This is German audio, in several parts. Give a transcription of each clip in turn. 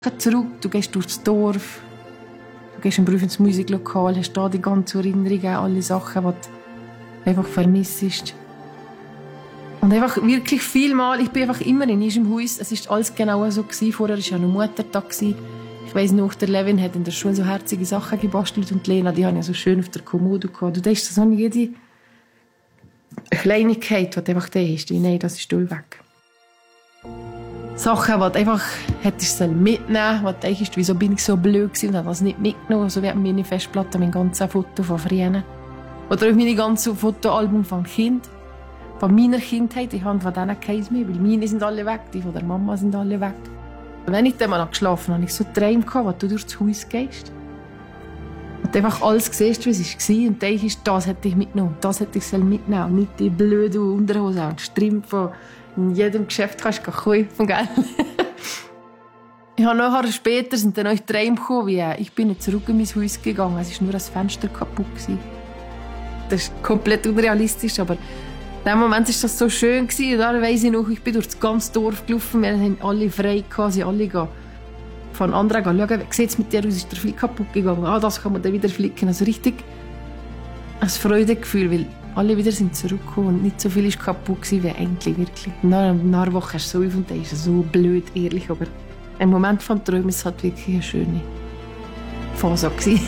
Geh zurück, du gehst durchs Dorf, du gehst im Beruf ins Musiklokal, hast da die ganzen Erinnerungen, alle Sachen, die du einfach vermisst. Und einfach wirklich vielmal, ich bin einfach immer in diesem Haus, es war alles genau so gewesen. Vorher war ja noch Muttertag gewesen. Ich weiss noch, der Levin hat in der Schule so herzige Sachen gebastelt und Lena, die haben ja so schön auf der Kommode gehabt. Du denkst, das habe jede Kleinigkeit, die einfach da ist. Nein, das ist all weg. Sachen, die du einfach hättest mitnehmen sollen, wo du denkst, wieso bin ich so blöd gewesen und habe das nicht mitgenommen. So wie meine Festplatte, mein ganzes Foto von früher. Oder auch meine ganzen Fotoalbum von Kind. Von meiner Kindheit, ich habe von denen keins mehr, weil meine sind alle weg, die von der Mama sind alle weg. Und wenn ich dann mal geschlafen habe, hatte ich so Träume, wo du durchs Haus gehst. Und du einfach alles siehst, wie es war. Und denkst, das hätte ich mitgenommen, das hätte ich mitnehmen sollen. Nicht die blöden Unterhosen und Strümpfe, die in jedem Geschäft kannst du kaufen, gell? Ich habe nachher später sind dann auch Träume gekommen, wie ich bin nicht zurück in mein Haus gegangen, es war nur das Fenster kaputt. Das ist komplett unrealistisch, aber in dem Moment war das so schön. Und da weiss ich noch, ich bin durch das ganze Dorf gelaufen, wir haben alle frei gehabt, sie alle gehen von anderen schauen, wie sieht es mit dir aus, ist der viel kaputt gegangen, das kann man dann wieder flicken. Also richtig ein Freudegefühl, weil alle wieder sind zurückgekommen und nicht so viel ist kaputt gewesen, wie eigentlich wirklich. Nach einer Woche hast du so und das ist so blöd, ehrlich, aber im Moment von Träumen ist es halt wirklich eine schöne Phase gewesen.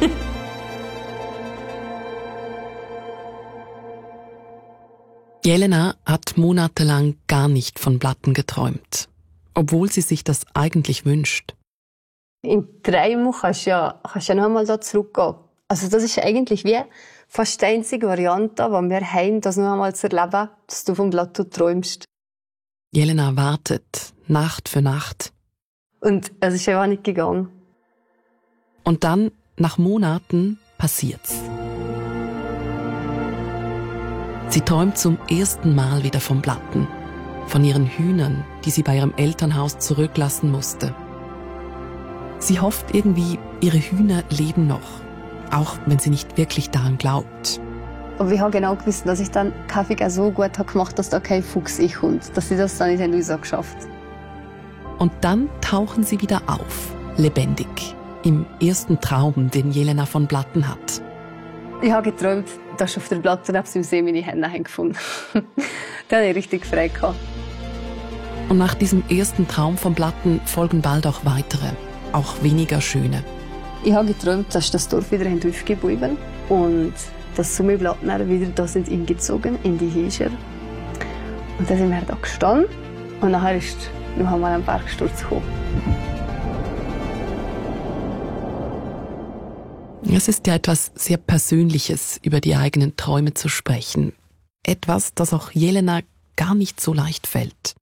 Jelena hat monatelang gar nicht von Platten geträumt, obwohl sie sich das eigentlich wünscht. In Träumen kannst du ja noch einmal da zurückgehen. Also das ist eigentlich wie fast die einzige Variante, die wir haben, das noch einmal zu erleben, dass du vom Lotto träumst. Jelena wartet, Nacht für Nacht. Und es ist einfach nicht gegangen. Und dann, nach Monaten, passiert's. Sie träumt zum ersten Mal wieder von Platten, von ihren Hühnern, die sie bei ihrem Elternhaus zurücklassen musste. Sie hofft irgendwie, ihre Hühner leben noch, auch wenn sie nicht wirklich daran glaubt. Aber ich habe genau gewusst, dass ich dann Kaffee so gut gemacht habe, dass da kein Fuchs kommt, dass sie das dann nicht geschafft haben. Und dann tauchen sie wieder auf, lebendig, im ersten Traum, den Jelena von Platten hat. Ich habe geträumt, dass auf der Platte neben dem See meine Hände gefunden habe. Da hatte ich richtig frei gehabt. Und nach diesem ersten Traum von Platten folgen bald auch weitere, auch weniger schöne. Ich habe geträumt, dass das Dorf wieder aufgeblieben und dass Summiblattner wieder da sind eingezogen in die Häuser. Und dann sind wir da gestanden und nachher ist noch einmal ein Bergsturz gekommen. Es ist ja etwas sehr Persönliches, über die eigenen Träume zu sprechen. Etwas, das auch Jelena gar nicht so leicht fällt.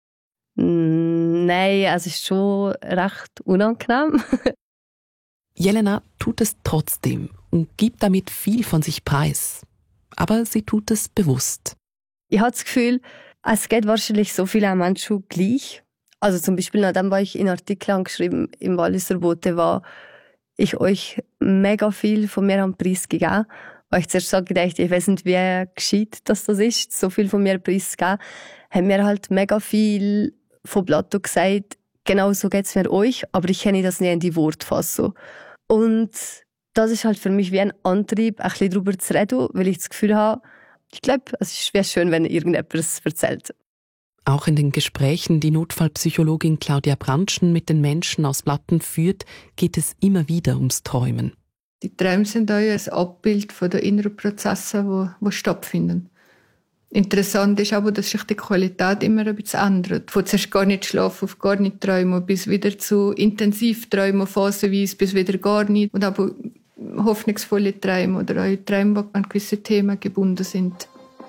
Nein, es ist schon recht unangenehm. Jelena tut es trotzdem und gibt damit viel von sich preis. Aber sie tut es bewusst. Ich habe das Gefühl, es geht wahrscheinlich so vielen Menschen gleich. Also zum Beispiel, nachdem ich in Artikeln geschrieben im Walliser Bote war, ich euch mega viel von mir am Preis gegeben. Weil ich zuerst gedacht, ich weiß nicht, wie gescheit das ist, so viel von mir Preis zu geben, haben mir halt mega viel von Plato gesagt, genau so geht es mir euch, aber ich kenne das nicht in die Worte fassen. Und das ist halt für mich wie ein Antrieb, ein bisschen darüber zu reden, weil ich das Gefühl habe, ich glaube, es wäre schön, wenn irgendjemand es erzählt. Auch in den Gesprächen, die Notfallpsychologin Claudia Brandschen mit den Menschen aus Platten führt, geht es immer wieder ums Träumen. Die Träume sind auch ein Abbild von den inneren Prozessen, die stattfinden. Interessant ist aber, dass sich die Qualität immer ein bisschen ändert. Von zuerst gar nicht schlafen auf gar nicht träumen, bis wieder zu intensiv träumen, phasenweise bis wieder gar nicht. Und aber hoffnungsvolle Träume oder auch Träume, die an gewisse Themen gebunden sind.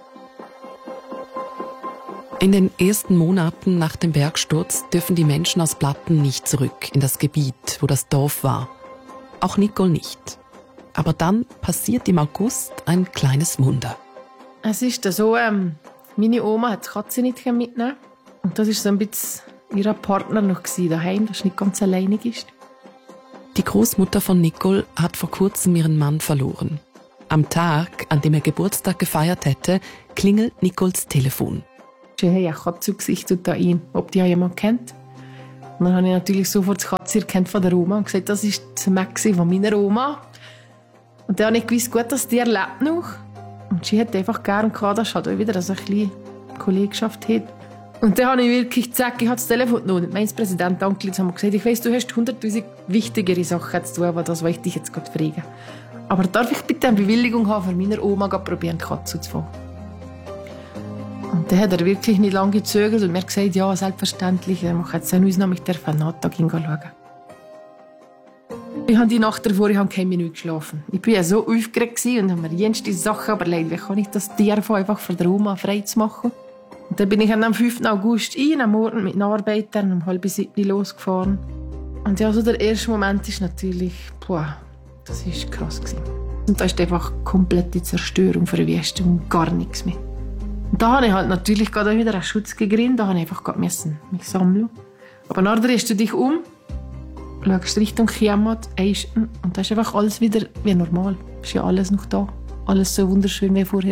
In den ersten Monaten nach dem Bergsturz dürfen die Menschen aus Platten nicht zurück in das Gebiet, wo das Dorf war. Auch Nicole nicht. Aber dann passiert im August ein kleines Wunder. Es ist so, meine Oma hat die Katze nicht mitnehmen. Und das war so ein bisschen ihr Partner noch daheim, dass sie nicht ganz alleinig ist. Die Großmutter von Nicole hat vor kurzem ihren Mann verloren. Am Tag, an dem er Geburtstag gefeiert hätte, klingelt Nicoles Telefon. Ich habe eine Katze gesichtet da ein, ob die jemand kennt. Und dann habe ich natürlich sofort die Katze erkannt von der Oma und gesagt, das ist das Maxi von meiner Oma. Und dann habe ich gewusst, gut, dass die lebt noch. Und sie hat einfach gerne gehabt, dass halt auch wieder so ein bisschen Kollegschaft hat. Und dann habe ich wirklich gesagt, ich habe das Telefon genommen. Mein Präsident angerufen und gesagt, ich weiss, du hast 100'000 wichtigere Sachen zu tun, aber das wollte ich dich jetzt gerade fragen. Aber darf ich bitte eine Bewilligung haben, für meiner Oma probieren, die Katze zu fangen? Und dann hat er wirklich nicht lange gezögert und mir gesagt, ja, selbstverständlich, er macht jetzt eine Ausnahme, ich darf einen Nachtag hinschauen. Ich habe die Nacht davor keine Minute geschlafen. Ich war ja so aufgeregt und habe mir jenste Sachen überlegt, wie kann ich das Tier einfach für die Oma frei zu machen. Und dann bin ich am 5. August am Morgen mit den Arbeitern um 6:30 losgefahren. Und ja, so der erste Moment ist natürlich, das war krass. Und da ist einfach komplette Zerstörung, Verwüstung, gar nichts mehr. Und da habe ich halt natürlich gerade wieder einen Schutz gegründet, da habe ich einfach mich sammeln. Aber nachher drehst du dich um, schaust Richtung Chiamat, Eisten, und da ist einfach alles wieder wie normal. Ist ja alles noch da. Alles so wunderschön wie vorher.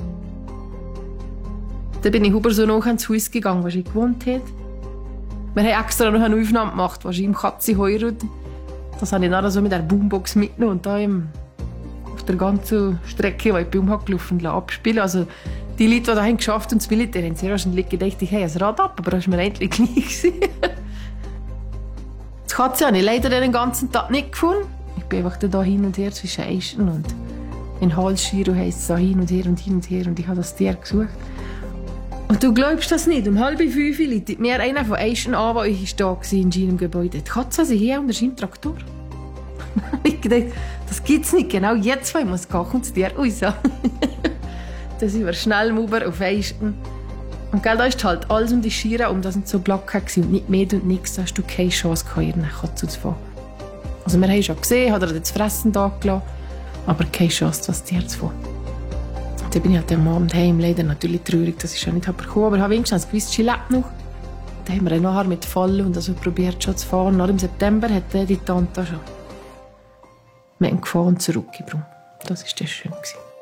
Dann bin ich über so noch ins Haus gegangen, wo ich gewohnt habe. Wir haben extra noch eine Aufnahme gemacht, wo ich im Katze heiratet. Das habe ich dann so mit der Boombox mitgenommen und da auf der ganzen Strecke, die ich bei gelaufen habe, abspielen. Also die Leute, die da geschafft haben, das Militär, haben sehr wahrscheinlich gedacht, ich habe ein Rad ab, aber das war mir endlich gleich. Die Katze habe ich leider den ganzen Tag nicht gefunden. Ich bin einfach da hin und her zwischen Eisten und in Halsschiro heisst es so hin und her und hin und her und ich habe das Tier gesucht. Und du glaubst das nicht, um 4:30 läutet mir einer von Eisten an, der da war in seinem Gebäude. Die Katze ist hier unter seinem Traktor. Ich dachte, das gibt's nicht, genau jetzt, wo ich muss gehen, kommt das Tier raus. Dann sind wir schnell rüber auf Eisten. Und da ist halt alles um die Schiere, das sind so Blocken und nicht mehr und nichts, da hast du keine Chance gehabt, eine Katze zu fangen. Also wir haben schon gesehen, hat er das Fressen da gelassen, aber keine Chance, das Tier zu fangen. Dann bin ich halt am Abend heim, leider natürlich traurig, dass ich schon nicht bekommen habe, aber ich habe wenigstens gewusst, sie lebt noch. Dann haben wir nachher mit Fallen und also probiert schon zu fahren. Nach im September hat die Tante schon mit ihm gefahren und zurückgebracht. Das war das schön.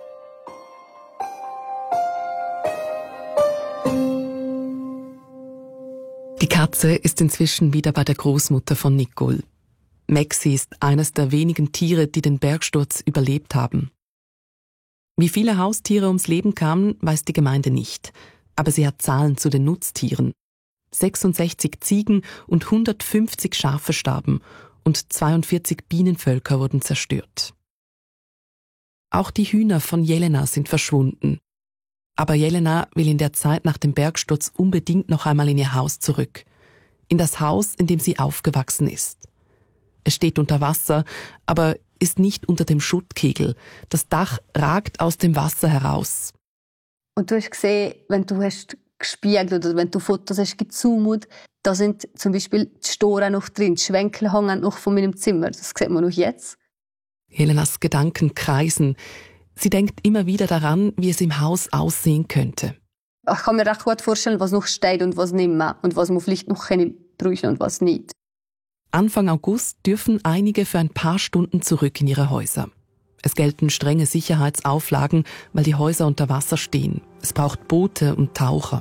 Die Katze ist inzwischen wieder bei der Großmutter von Nicole. Maxi ist eines der wenigen Tiere, die den Bergsturz überlebt haben. Wie viele Haustiere ums Leben kamen, weiß die Gemeinde nicht. Aber sie hat Zahlen zu den Nutztieren. 66 Ziegen und 150 Schafe starben und 42 Bienenvölker wurden zerstört. Auch die Hühner von Jelena sind verschwunden. Aber Jelena will in der Zeit nach dem Bergsturz unbedingt noch einmal in ihr Haus zurück. In das Haus, in dem sie aufgewachsen ist. Es steht unter Wasser, aber ist nicht unter dem Schuttkegel. Das Dach ragt aus dem Wasser heraus. Und du hast gesehen, wenn du hast gespiegelt oder wenn du Fotos hast gezoomt, da sind zum Beispiel die Storen noch drin, die Schwenkel hängen noch von meinem Zimmer. Das sieht man noch jetzt. Jelenas Gedanken kreisen. Sie denkt immer wieder daran, wie es im Haus aussehen könnte. Ich kann mir recht gut vorstellen, was noch steht und was nicht mehr und was man vielleicht noch brauchen und was nicht. Anfang August dürfen einige für ein paar Stunden zurück in ihre Häuser. Es gelten strenge Sicherheitsauflagen, weil die Häuser unter Wasser stehen. Es braucht Boote und Taucher.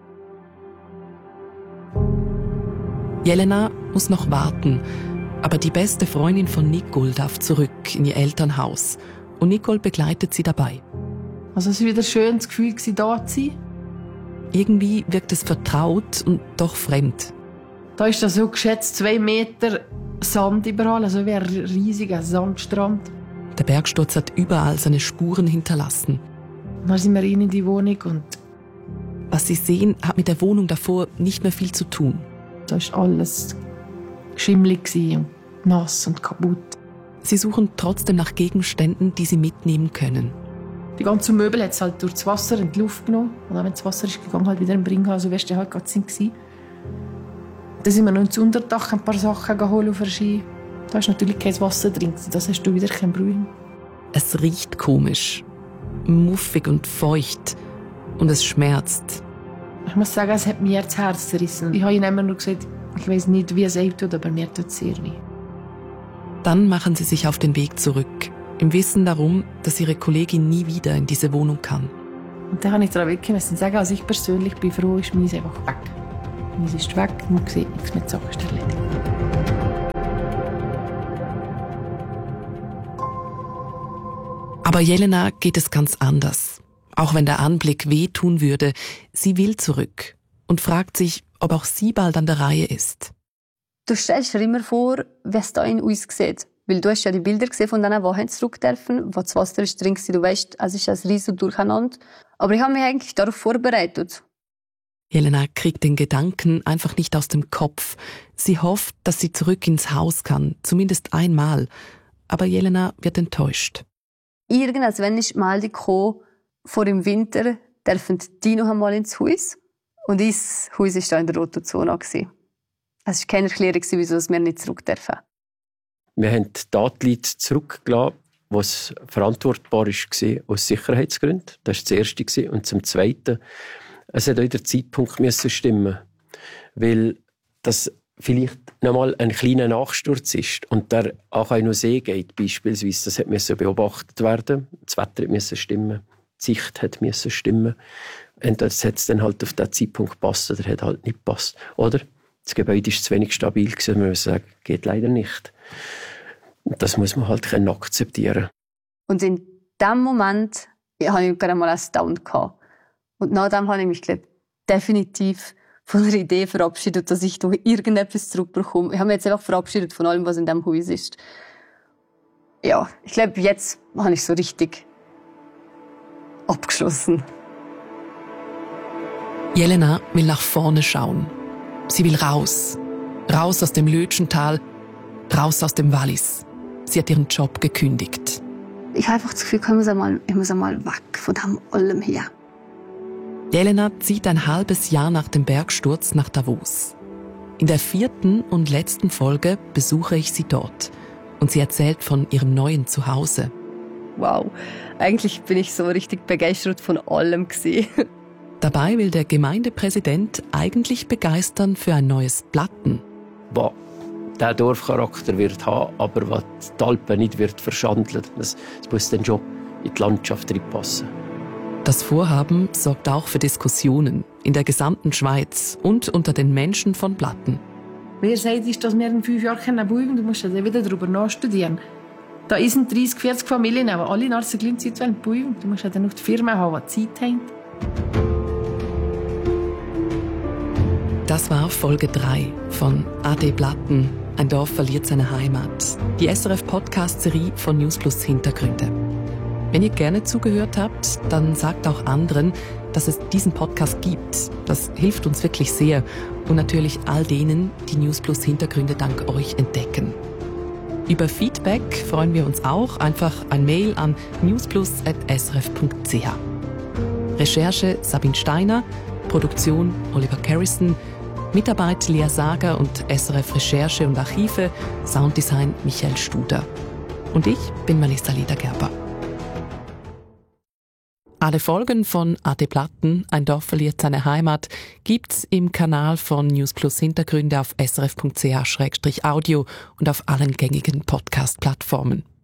Jelena muss noch warten, aber die beste Freundin von Nicole darf zurück in ihr Elternhaus. Und Nicole begleitet sie dabei. Also es war wieder schön, das Gefühl, da zu sein. Irgendwie wirkt es vertraut und doch fremd. Da ist so geschätzt 2 Meter Sand überall, also wie ein riesiger Sandstrand. Der Bergsturz hat überall seine Spuren hinterlassen. Dann sind wir rein in die Wohnung und was sie sehen, hat mit der Wohnung davor nicht mehr viel zu tun. Da war alles schimmelig und nass und kaputt. Sie suchen trotzdem nach Gegenständen, die sie mitnehmen können. Die ganzen Möbel hat es halt durch das Wasser in die Luft genommen. Und wenn das Wasser ist gegangen, halt wieder im Bringen, also wärst du halt gerade gewesen. Dann sind wir noch ins Unterdach ein paar Sachen geholt auf der Ski. Da ist natürlich kein Wasser drin, das hast du wieder kein Brühen. Es riecht komisch, muffig und feucht und es schmerzt. Ich muss sagen, es hat mir das Herz zerrissen. Ich habe ihnen immer nur gesagt, ich weiß nicht, wie es einem tut, aber mir tut es sehr weh. Dann machen sie sich auf den Weg zurück, im Wissen darum, dass ihre Kollegin nie wieder in diese Wohnung kann. Und dann habe ich daran wirklich sagen, also ich persönlich bin froh, ist meins einfach weg. es ist weg, man sieht nichts mehr, die Sache ist erledigt. Aber Jelena geht es ganz anders. Auch wenn der Anblick wehtun würde, sie will zurück und fragt sich, ob auch sie bald an der Reihe ist. Du stellst dir immer vor, wie es da in uns sieht. Weil du hast ja die Bilder gesehen von denen, die zurück dürfen, wo das Wasser ist drin war. Du weißt, es ist ein riesen Durcheinander. Aber ich habe mich eigentlich darauf vorbereitet. Jelena kriegt den Gedanken einfach nicht aus dem Kopf. Sie hofft, dass sie zurück ins Haus kann, zumindest einmal. Aber Jelena wird enttäuscht. Irgendwann, wenn ich mal gekommen, vor dem Winter, dürfen die noch einmal ins Haus. Und das Haus war da in der roten Zone. Es war keine Erklärung, wieso wir nicht zurück dürfen. Wir haben die Datenleute zurückgelassen, was verantwortbar war aus Sicherheitsgründen. Das war das Erste. Und zum Zweiten, es hat auch der Zeitpunkt stimmen, weil das vielleicht nochmal ein kleiner Nachsturz ist und der auch noch See geht, beispielsweise. Das musste beobachtet werden. Das Wetter musste stimmen. Die Sicht musste stimmen. Und das hat es dann halt auf diesen Zeitpunkt gepasst oder hat halt nicht gepasst. Oder das Gebäude war zu wenig stabil gewesen. Man muss sagen, geht leider nicht. Und das muss man halt akzeptieren. Und in dem Moment hatte ich gerade mal einen Down gehabt. Und nach dem habe ich mich definitiv von der Idee verabschiedet, dass ich durch irgendetwas zurückbekomme. Ich habe mich jetzt einfach verabschiedet von allem, was in diesem Haus ist. Ja, ich glaube, jetzt habe ich so richtig abgeschlossen. Jelena will nach vorne schauen. Sie will raus. Raus aus dem Lötschental, raus aus dem Wallis. Sie hat ihren Job gekündigt. Ich habe einfach das Gefühl, ich muss einmal weg von dem allem her. Jelena zieht ein halbes Jahr nach dem Bergsturz nach Davos. In der 4. und letzten Folge besuche ich sie dort. Und sie erzählt von ihrem neuen Zuhause. Wow, eigentlich bin ich so richtig begeistert von allem gewesen. Dabei will der Gemeindepräsident eigentlich begeistern für ein neues Platten. Was der Dorfcharakter wird haben, aber was die Alpen nicht wird verschandeln. Das muss dann schon in die Landschaft reinpassen. Das Vorhaben sorgt auch für Diskussionen in der gesamten Schweiz und unter den Menschen von Platten. Wer sagt, ist, dass wir in 5 Jahren bleiben? Du musst ja wieder darüber nachstudieren. Da sind 30, 40 Familien, aber alle in der gleichen Zeit bleiben. Du musst ja dann noch die Firma haben, die Zeit haben. Das war Folge 3 von AD Platten. Ein Dorf verliert seine Heimat. Die SRF-Podcast-Serie von News Plus Hintergründe. Wenn ihr gerne zugehört habt, dann sagt auch anderen, dass es diesen Podcast gibt. Das hilft uns wirklich sehr. Und natürlich all denen, die News Plus Hintergründe dank euch entdecken. Über Feedback freuen wir uns auch. Einfach ein Mail an newsplus@srf.ch. Recherche Sabine Steiner, Produktion Oliver Carrison, Mitarbeit Lea Sager und SRF Recherche und Archive, Sounddesign Michael Studer. Und ich bin Melissa Ledergerber. Alle Folgen von AD Platten, ein Dorf verliert seine Heimat, gibt's im Kanal von News Plus Hintergründe auf srf.ch/audio und auf allen gängigen Podcast-Plattformen.